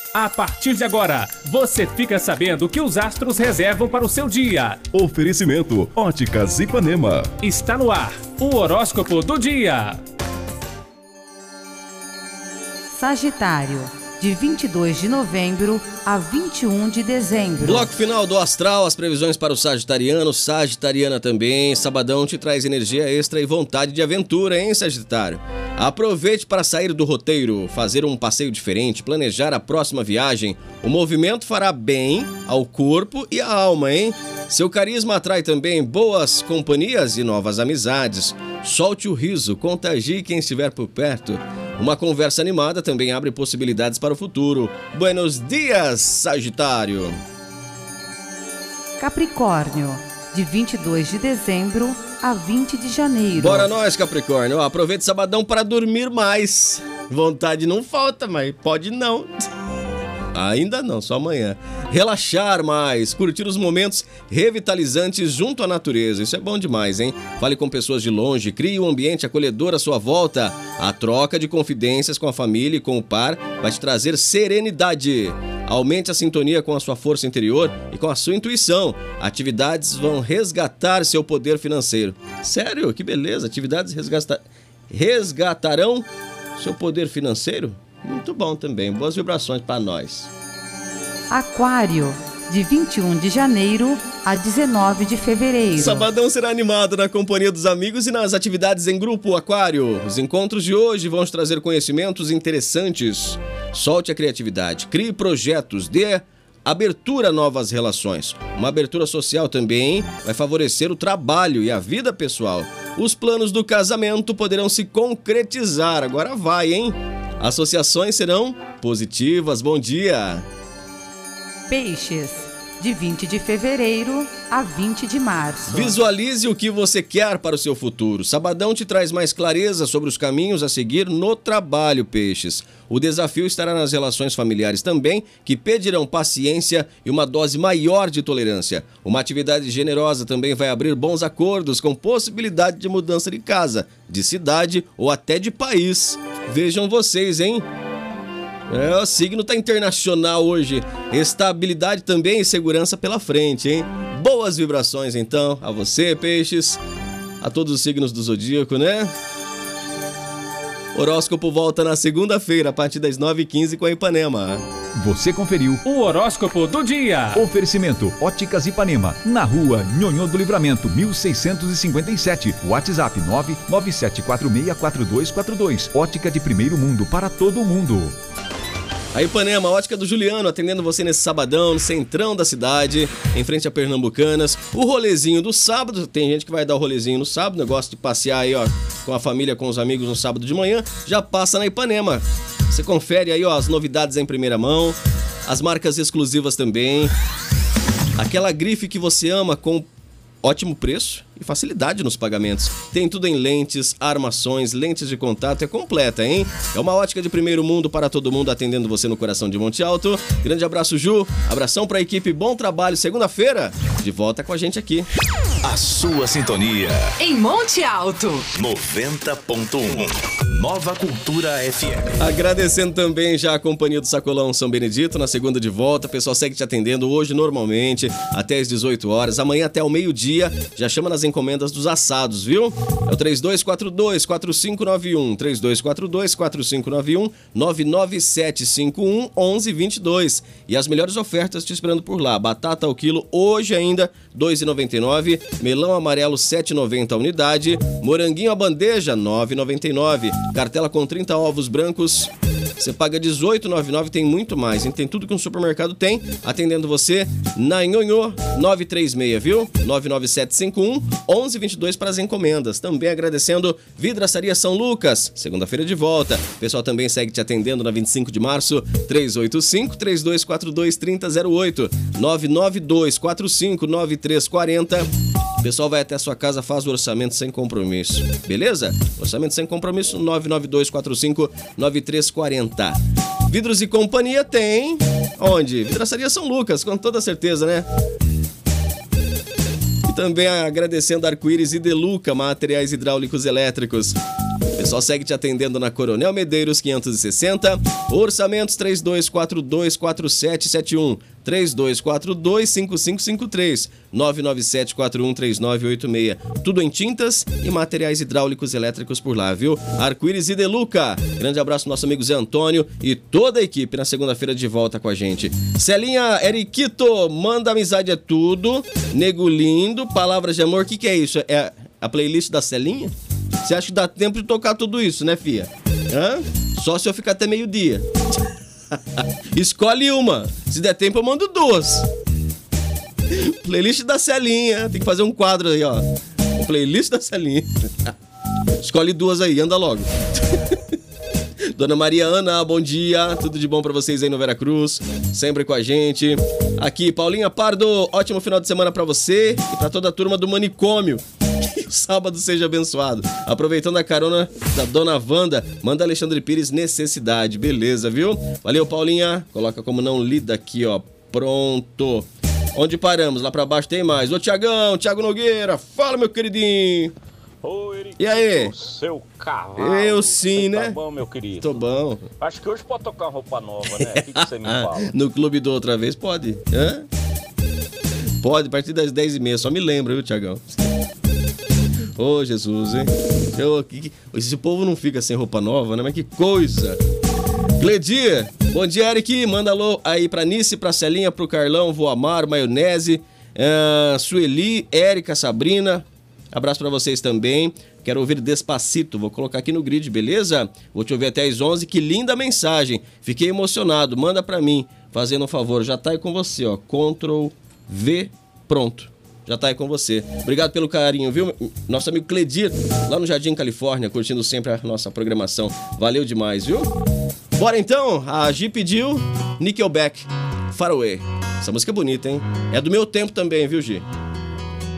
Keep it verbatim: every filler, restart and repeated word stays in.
A partir de agora, você fica sabendo o que os astros reservam para o seu dia. Oferecimento Óticas Ipanema. Está no ar o horóscopo do dia. Sagitário, de vinte e dois de novembro a vinte e um de dezembro. Bloco final do Astral, as previsões para o sagitariano, sagitariana também. Sabadão te traz energia extra e vontade de aventura, hein, Sagitário? Aproveite para sair do roteiro, fazer um passeio diferente, planejar a próxima viagem. O movimento fará bem ao corpo e à alma, hein? Seu carisma atrai também boas companhias e novas amizades. Solte o riso, contagie quem estiver por perto. Uma conversa animada também abre possibilidades para o futuro. Buenos dias, Sagitário! Capricórnio, de vinte e dois de dezembro a vinte de janeiro. Bora nós, Capricórnio. Aproveite sabadão para dormir mais. Vontade não falta, mas pode não. Ainda não, só amanhã. Relaxar mais, curtir os momentos revitalizantes junto à natureza. Isso é bom demais, hein? Fale com pessoas de longe, crie um ambiente acolhedor à sua volta. A troca de confidências com a família e com o par vai te trazer serenidade. Aumente a sintonia com a sua força interior e com a sua intuição. Atividades vão resgatar seu poder financeiro. Sério? Que beleza! Atividades resgata... resgatarão seu poder financeiro? Muito bom também. Boas vibrações para nós. Aquário, de vinte e um de janeiro a dezenove de fevereiro. Sabadão será animado na companhia dos amigos e nas atividades em grupo, Aquário. Os encontros de hoje vão te trazer conhecimentos interessantes. Solte a criatividade, crie projetos, dê abertura a novas relações. Uma abertura social também vai favorecer o trabalho e a vida pessoal. Os planos do casamento poderão se concretizar. Agora vai, hein? Associações serão positivas. Bom dia! Peixes, de vinte de fevereiro a vinte de março. Visualize o que você quer para o seu futuro. Sabadão te traz mais clareza sobre os caminhos a seguir no trabalho, Peixes. O desafio estará nas relações familiares também, que pedirão paciência e uma dose maior de tolerância. Uma atividade generosa também vai abrir bons acordos com possibilidade de mudança de casa, de cidade ou até de país. Vejam vocês, hein? É, o signo tá internacional hoje. Estabilidade também e segurança pela frente, hein? Boas vibrações, então, a você, Peixes, a todos os signos do zodíaco, né? Horóscopo volta na segunda-feira, a partir das nove e quinze com a Ipanema. Você conferiu O horóscopo do dia. Oferecimento Óticas Ipanema, na rua Nhonhô do Livramento, mil seiscentos e cinquenta e sete. WhatsApp nove nove sete quatro seis quatro dois quatro dois. Ótica de primeiro mundo para todo mundo. A Ipanema, a ótica do Juliano, atendendo você nesse sabadão, no centrão da cidade, em frente a Pernambucanas. O rolezinho do sábado, tem gente que vai dar o rolezinho no sábado, negócio de passear aí, ó, com a família, com os amigos no sábado de manhã, já passa na Ipanema. Você confere aí, ó, as novidades em primeira mão, as marcas exclusivas também, aquela grife que você ama com ótimo preço e facilidade nos pagamentos. Tem tudo em lentes, armações, lentes de contato, é completa, hein? É uma ótica de primeiro mundo para todo mundo, atendendo você no coração de Monte Alto. Grande abraço, Ju. Abração pra equipe, bom trabalho. Segunda-feira, de volta com a gente aqui. A sua sintonia. Em Monte Alto. noventa ponto um. Nova Cultura F M. Agradecendo também já a companhia do Sacolão São Benedito, na segunda de volta. O pessoal segue te atendendo hoje normalmente, até às dezoito horas. Amanhã até ao meio-dia, já chama nas encomendas dos assados, viu? É o três dois quatro dois, quatro cinco nove um, três dois quatro dois, quatro cinco nove um, nove nove sete cinco um, onze vinte e dois. E as melhores ofertas te esperando por lá. Batata ao quilo hoje ainda, dois reais e noventa e nove centavos. Melão amarelo, sete reais e noventa centavos a unidade. Moranguinho a bandeja, nove reais e noventa e nove centavos. Cartela com trinta ovos brancos, você paga dezoito reais e noventa e nove centavos, tem muito mais, hein? Tem tudo que um supermercado tem, atendendo você na Nhonhô, nove três seis, viu? nove nove sete cinco um, onze vinte e dois para as encomendas. Também agradecendo Vidraçaria São Lucas, segunda-feira de volta. O pessoal também segue te atendendo na vinte e cinco de março, três oito cinco, três dois quatro dois, três zero zero oito, nove nove dois quatro cinco nove três quatro zero. O pessoal vai até a sua casa, faz o orçamento sem compromisso, beleza? Orçamento sem compromisso, nove nove dois quatro cinco nove três quatro zero. Vidros e Companhia tem... Onde? Vidraçaria São Lucas, com toda certeza, né? E também agradecendo Arco-Íris e Deluca, materiais hidráulicos elétricos. Pessoal segue te atendendo na Coronel Medeiros quinhentos e sessenta. Orçamentos três dois quatro dois quatro sete sete um, três dois quatro dois cinco cinco cinco três, nove nove sete quatro um três nove oito seis. Tudo em tintas e materiais hidráulicos elétricos por lá, viu? Arco-Íris e Deluca. Grande abraço ao nosso amigo Zé Antônio e toda a equipe na segunda-feira de volta com a gente. Celinha Eriquito, manda amizade é tudo. Nego lindo, palavras de amor. O que, que é isso? É a playlist da Celinha? Você acha que dá tempo de tocar tudo isso, né, fia? Hã? Só se eu ficar até meio-dia. Escolhe uma. Se der tempo, eu mando duas. Playlist da Celinha. Tem que fazer um quadro aí, ó. Playlist da Celinha. Escolhe duas aí, anda logo. Dona Maria Ana, bom dia. Tudo de bom pra vocês aí no Veracruz. Sempre com a gente. Aqui, Paulinha Pardo. Ótimo final de semana pra você e pra toda a turma do Manicômio. Que o sábado seja abençoado. Aproveitando a carona da Dona Wanda, manda Alexandre Pires necessidade. Beleza, viu? Valeu, Paulinha. Coloca como não lida aqui, ó. Pronto. Onde paramos? Lá pra baixo tem mais. Ô, Tiagão, Tiago Nogueira. Fala, meu queridinho. Ô, Eric, e aí? Seu cavalo. Eu sim, você né? Tá bom, meu querido? Tô bom. Acho que hoje pode tocar uma roupa nova, né? O que, que você me fala? No clube do outra vez, pode. Hã? Pode, a partir das dez e meia. Só me lembra, viu, Tiagão? Ô, oh, Jesus, hein? Eu, que, esse povo não fica sem roupa nova, né? Mas que coisa! Gledir, bom dia, Eric. Manda alô aí pra Nice, pra Celinha, pro Carlão, Voamar, Maionese, uh, Sueli, Érica, Sabrina. Abraço pra vocês também. Quero ouvir Despacito. Vou colocar aqui no grid, beleza? Vou te ouvir até às onze. Que linda mensagem. Fiquei emocionado. Manda pra mim. Fazendo um favor. Já tá aí com você, ó. Ctrl V. Pronto. Já tá aí com você. Obrigado pelo carinho, viu? Nosso amigo Cledir, lá no Jardim Califórnia, curtindo sempre a nossa programação. Valeu demais, viu? Bora então. A Gi pediu Nickelback, Far Away. Essa música é bonita, hein? É do meu tempo também, viu, Gi?